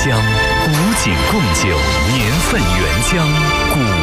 江，古井贡酒，年份原浆，古